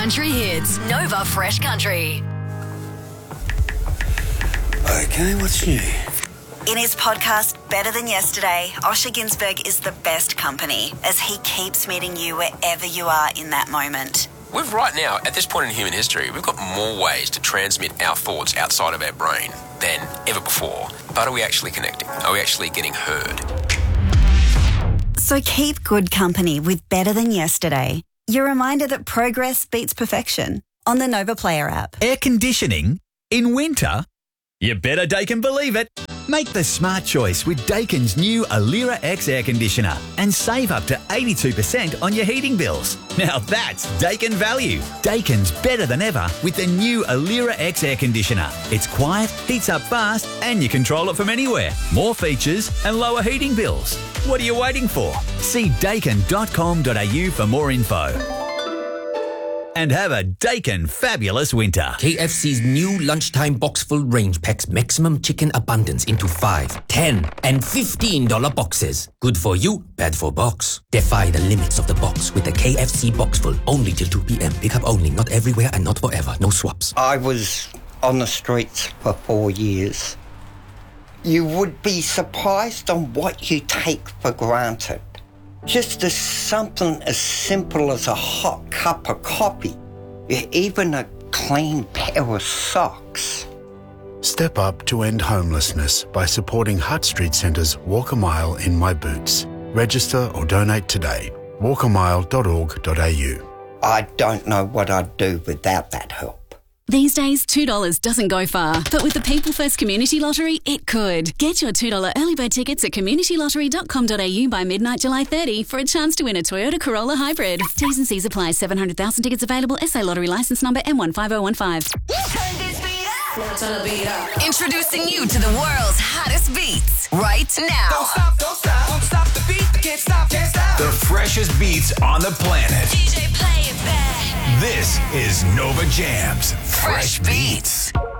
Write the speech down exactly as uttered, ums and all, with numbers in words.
country hits. Nova Fresh Country. Okay, what's new? In his podcast, Better Than Yesterday, Osher Günsberg is the best company as he keeps meeting you wherever you are in that moment. We've right now, at this point in human history, we've got more ways to transmit our thoughts outside of our brain than ever before. But are we actually connecting? Are we actually getting heard? So keep good company with Better Than Yesterday. Your reminder that progress beats perfection on the Nova Player app. Air conditioning in winter? You better Daikin believe it. Make the smart choice with Daikin's new Alira X air conditioner and save up to eighty-two percent on your heating bills. Now that's Daikin value. Daikin's better than ever with the new Alira X air conditioner. It's quiet, heats up fast, and you control it from anywhere. More features and lower heating bills. What are you waiting for? See daikin dot com dot a u for more info. And have a Daikin fabulous winter. K F C's new lunchtime box full range packs maximum chicken abundance into five, ten, and fifteen dollar boxes. Good for you, bad for box. Defy the limits of the box with the K F C box full only till two p.m. Pick up only, not everywhere and not forever. No swaps. I was on the streets for four years. You would be surprised on what you take for granted. Just as something as simple as a hot cup of coffee, even a clean pair of socks. Step up to end homelessness by supporting Hutt Street Centre's Walk a Mile in My Boots. Register or donate today. walk a mile dot org dot a u. I don't know what I'd do without that help. These days, two dollars doesn't go far, but with the People First Community Lottery, it could. Get your two dollars early bird tickets at community lottery dot com dot a u by midnight July thirtieth for a chance to win a Toyota Corolla Hybrid. T's and C's apply. seven hundred thousand tickets available. S A Lottery licence number M one five oh one five. Introducing you to the world's hottest beats right now. Don't stop, don't stop, don't stop the beat. Can't stop, can't stop. The freshest beats on the planet. D J, play it back. This is Nova Jams Fresh Beats.